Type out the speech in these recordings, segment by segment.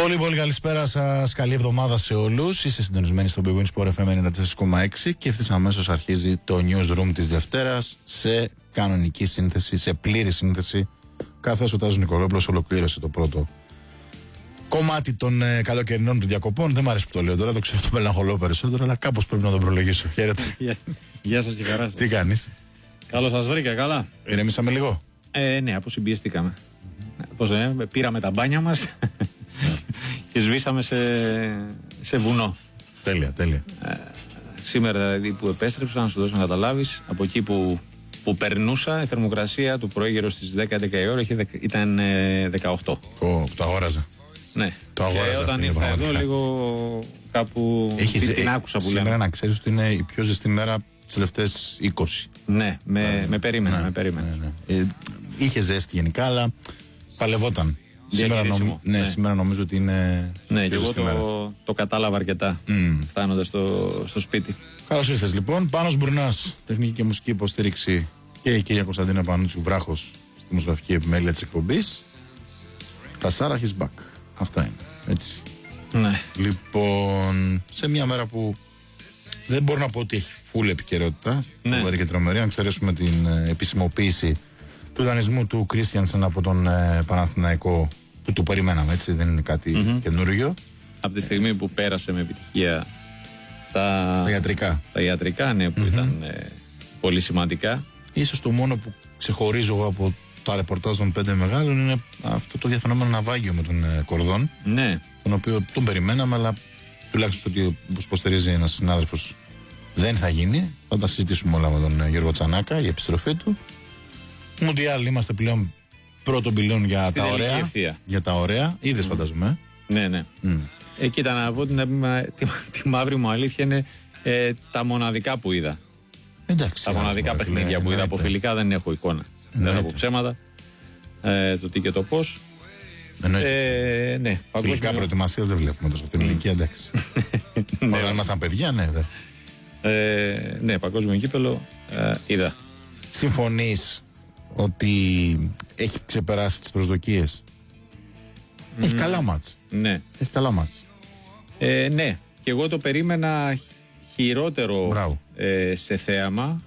Πολύ πολύ καλησπέρα σας, καλή εβδομάδα σε όλους. Είστε συντονισμένοι στο Big Win Sport FM 94,6 και ευθύς αμέσως αρχίζει το Newsroom της Δευτέρας σε κανονική σύνθεση, σε πλήρη σύνθεση, καθώς ο Τάσος Νικολόπουλος ολοκλήρωσε το πρώτο κομμάτι των καλοκαιρινών του διακοπών. Δεν μου αρέσει που το λέω τώρα, το ξέρω, το μελαγχολώ περισσότερο, αλλά κάπως πρέπει να τον προλογίσω. Χαίρετε. Γεια σας και χαρά σας. Τι κάνεις? Καλώς σας βρήκα, καλά. Ηρεμήσαμε λίγο. Ναι, αποσυμπιεστήκαμε. Πώς πήραμε τα μπάνια μας και σβήσαμε σε βουνό. Τέλεια, τέλεια. Σήμερα δηλαδή που επέστρεψα, να σου δώσω να καταλάβεις, από εκεί που περνούσα, η θερμοκρασία του πρωί γύρω στις 10-11 η ώρα ήταν 18. Το αγόραζα. Ναι. Το αγόραζα. Και όταν ήρθα εδώ λίγο κάπου την άκουσα που λέμε. Σήμερα να ξέρεις ότι είναι η πιο ζεστή μέρα τις τελευταίες 20. Ναι, με περίμενε. Ναι. Είχε ζέστη γενικά, αλλά παλευόταν. Σήμερα νομίζω ότι είναι. Ναι, και εγώ το κατάλαβα αρκετά φτάνοντας στο σπίτι. Καλώς ήρθες λοιπόν. Πάνος Μπουρνάς, τεχνική και μουσική υποστήριξη, και η κυρία Κωνσταντίνα Πανούτσου Βράχος στη μουσικογραφική επιμέλεια της εκπομπής. Κασάρα he's back. Αυτά είναι. Έτσι. Ναι. Λοιπόν, σε μια μέρα που δεν μπορώ να πω ότι έχει φουλ επικαιρότητα, φοβερή και τρομερή, αν εξαιρέσουμε την επισημοποίηση του δανεισμού του Κρίστιανσεν από τον Παναθηναϊκό, που του περιμέναμε, έτσι, δεν είναι κάτι καινούργιο. Από τη στιγμή που πέρασε με επιτυχία τα ιατρικά, ναι, που ήταν πολύ σημαντικά. Ίσως το μόνο που ξεχωρίζω εγώ από τα ρεπορτάζ των 5 μεγάλων είναι αυτό το διαφαινόμενο ναυάγιο με τον Κορδόν, ναι, τον οποίο τον περιμέναμε, αλλά τουλάχιστον ότι, όπως υποστηρίζει ένας συνάδελφος, δεν θα γίνει. Θα τα συζητήσουμε όλα με τον Γιώργο Τσανάκα, η επιστροφή του. Μουντιάλ, είμαστε πλέον πρώτον πυλών για τα ωραία. Ευθεία. Για τα ωραία. Είδες, φαντάζομαι. Ναι. Κοίτα, να πω τη μαύρη μου αλήθεια, είναι τα μοναδικά που είδα. Εντάξει, τα μοναδικά παιχνίδια που είδα από φιλικά, δεν έχω εικόνα. Δεν έχω ψέματα. Το τι και το πώς. Ναι, φιλικά προετοιμασίας δεν βλέπουμε τόσο αυτή την ηλικία, εντάξει. Όταν ήμασταν παιδιά, ναι, εντάξει. Ναι, παγκόσμιο κύπελλο είδα. Συμφωνείς ότι έχει ξεπεράσει τις προσδοκίες? Έχει καλά μάτς. Ναι. Έχει καλά μάτς. Ναι, και εγώ το περίμενα χειρότερο σε θέαμα,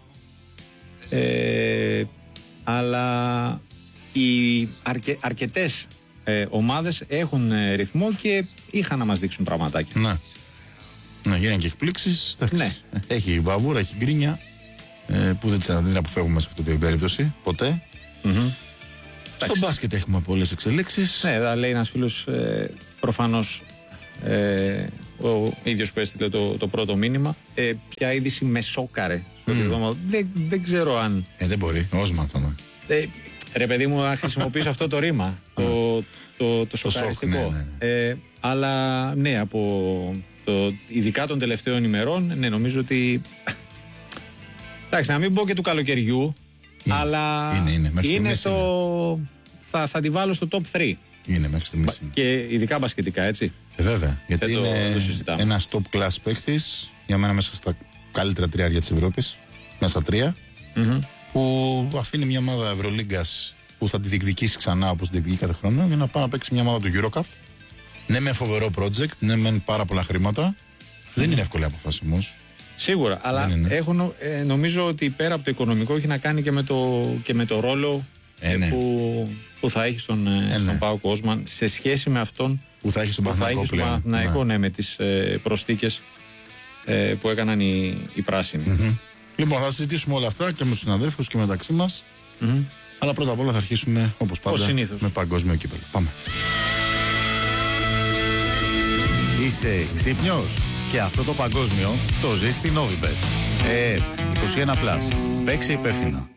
αλλά οι αρκετές ομάδες έχουν ρυθμό και είχαν να μας δείξουν πραγματάκια. Ναι, γίνανε και εκπλήξεις. Ναι. Έχει βαβούρα, έχει γκρίνια, που δεν την αποφεύγουμε σε αυτή την περίπτωση ποτέ. Στο μπάσκετ έχουμε πολλές εξελίξεις. Ναι, θα λέει ένας φίλος, προφανώς ο ίδιος που έστειλε το πρώτο μήνυμα, ποια είδηση με σόκαρε στο επίπεδο. Δεν ξέρω αν. Δεν μπορεί, Όσμαν θα δω. Ρε παιδί μου, να χρησιμοποιήσω αυτό το ρήμα, το σοκαριστικό. Ναι. Αλλά ναι, από ειδικά των τελευταίων ημερών, ναι, νομίζω ότι. Εντάξει, να μην πω και του καλοκαιριού, αλλά είναι το. Θα τη βάλω στο top 3. Είναι μέχρι στιγμής. Και ειδικά μπασκετικά, έτσι. Βέβαια, γιατί είναι ένας top class παίχτης, για μένα μέσα στα καλύτερα τριάρια της Ευρώπης, μέσα 3, που αφήνει μια ομάδα Ευρωλίγκας που θα τη διεκδικήσει ξανά όπως τη διεκδικεί κάθε χρόνο, για να πάει να παίξει μια ομάδα του EuroCup. Ναι, με φοβερό project, ναι, με πάρα πολλά χρήματα. Δεν είναι εύκολη αποφάση όμως. Σίγουρα, αλλά νομίζω ότι πέρα από το οικονομικό έχει να κάνει και με το ρόλο που θα έχει στον ΠΑΟΚ Όσμαν σε σχέση με αυτόν που θα έχει στον Παναθηναϊκό, ναι, με τις προσθήκες που έκαναν οι πράσινοι. Λοιπόν, θα συζητήσουμε όλα αυτά και με τους συναδέλφους και μεταξύ μας. Αλλά πρώτα απ' όλα θα αρχίσουμε όπως πάντα με παγκόσμιο κύπελλο. Πάμε. Είσαι ξύπνιος? Και αυτό το παγκόσμιο το ζεις στην Novibet. 21+. Παίξε υπεύθυνα.